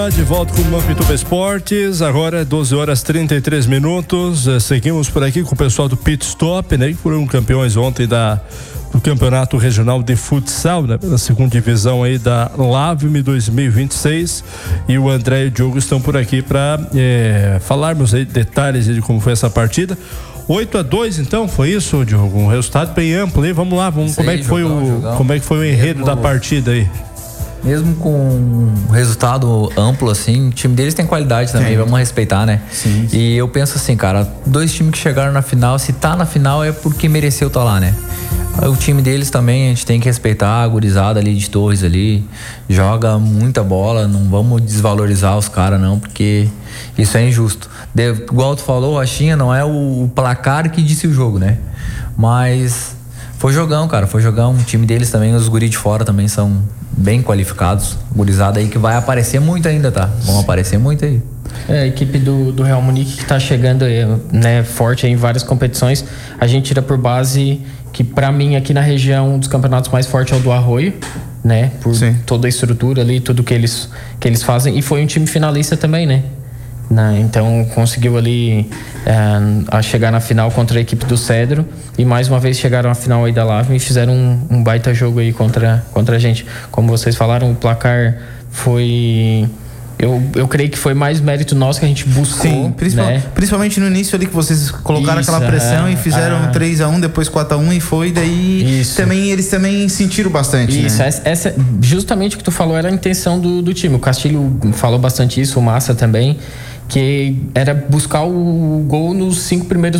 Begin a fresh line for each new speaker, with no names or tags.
De volta com o Banco Ituba Esportes, agora 12 horas 33 minutos. Seguimos por aqui com o pessoal do Pit Stop, né? Que foram campeões ontem do Campeonato Regional de Futsal, né? Pela segunda divisão aí da LAVME 2026. E o André e o Diogo estão por aqui para falarmos aí detalhes de como foi essa partida. 8-2, então, foi isso, Diogo? Um resultado bem amplo aí. Vamos lá, como é que foi o enredo da partida aí?
Mesmo com um resultado amplo, assim, o time deles tem qualidade também, vamos respeitar, né?
Sim.
E eu penso assim, cara, dois times que chegaram na final, se tá na final é porque mereceu estar lá, né? O time deles também, a gente tem que respeitar a gurizada ali de Torres ali, joga muita bola, não vamos desvalorizar os caras não, porque isso é injusto. Igual tu falou, Rochinha, não é o placar que disse o jogo, né? Mas foi jogão, cara, foi jogão. O time deles também, os guris de fora também são bem qualificados. Gurizada aí que vai aparecer muito ainda, tá? Vão aparecer muito aí.
A equipe do Real Munique que tá chegando, né, forte aí em várias competições. A gente tira por base que, pra mim, aqui na região, um dos campeonatos mais fortes é o do Arroio, né? Por toda a estrutura ali, tudo que eles fazem. E foi um time finalista também, né? Então conseguiu ali a chegar na final contra a equipe do Cedro e mais uma vez chegaram à final aí da LAVME e fizeram um baita jogo aí contra a gente. Como vocês falaram, o placar foi... Eu creio que foi mais mérito nosso que a gente buscou.
Sim, principalmente no início ali que vocês colocaram aquela pressão e fizeram 3-1, depois 4-1 e foi, daí eles também sentiram bastante.
Isso, né? Essa, justamente o que tu falou era a intenção do time. O Castilho falou bastante isso, o Massa também, que era buscar o gol nos 5 primeiros